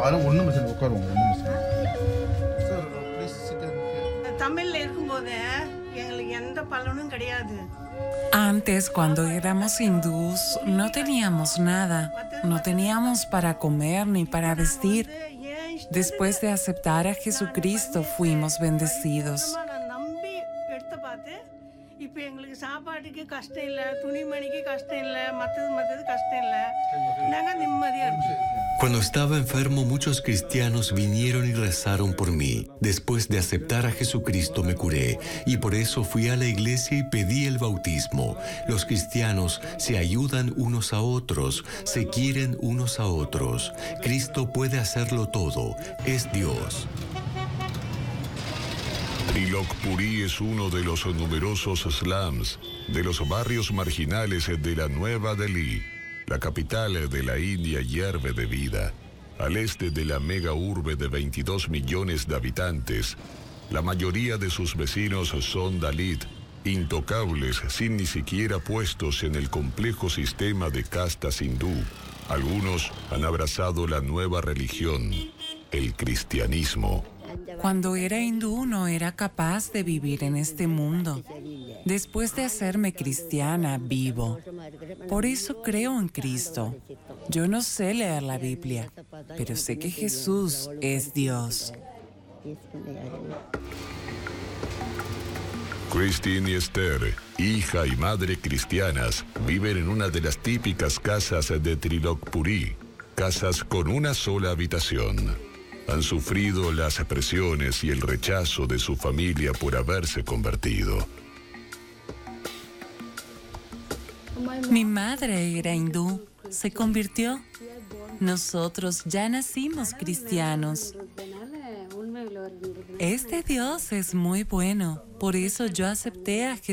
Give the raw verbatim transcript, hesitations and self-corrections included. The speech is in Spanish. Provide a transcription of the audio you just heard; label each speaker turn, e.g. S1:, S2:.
S1: அதெல்லாம் ஒன்றும் பிரச்சனை, உட்காருவோங்க, ஒன்றும் பிரச்சனை. சார் ப்ளீஸ் சிட் அண்ட்
S2: தமிழ்ல இருக்கும்போது எங்களுக்கு எந்த பலனும் கிடையாது.
S3: Antes, cuando éramos hindús, no teníamos nada. No teníamos para comer ni para vestir. Después de aceptar a Jesucristo, fuimos bendecidos.
S2: நான் நம்பி எடுத்து பார்த்து இப்போ எங்களுக்கு சாப்பாட்டுக்கு கஷ்டம் இல்லை, துணிமணிக்கு கஷ்டம் இல்லை, மற்றது மற்றது கஷ்டம் இல்லை, நாங்கள் நிம்மதியாக இருக்கோம்.
S4: Cuando estaba enfermo, muchos cristianos vinieron y rezaron por mí. Después de aceptar a Jesucristo, me curé, y por eso fui a la iglesia y pedí el bautismo. Los cristianos se ayudan unos a otros, se quieren unos a otros. Cristo puede hacerlo todo, es Dios.
S5: Trilok Puri es uno de los numerosos slums de los barrios marginales de la Nueva Delhi. La capital de la India hierve de vida. Al este de la mega urbe de veintidós millones de habitantes, la mayoría de sus vecinos son Dalit, intocables sin ni siquiera puestos en el complejo sistema de castas hindú. Algunos han abrazado la nueva religión, el cristianismo.
S3: Cuando era hindú no era capaz de vivir en este mundo. Después de hacerme cristiana, vivo. Por eso creo en Cristo. Yo no sé leer la Biblia, pero sé que Jesús es Dios.
S5: Christine y Esther, hija y madre cristianas, viven en una de las típicas casas de Trilok Puri, casas con una sola habitación. Han sufrido las presiones y el rechazo de su familia por haberse convertido.
S3: Mi madre era hindú, se convirtió. Nosotros ya nacimos cristianos. Este Dios es muy bueno, por eso yo acepté a Jesús.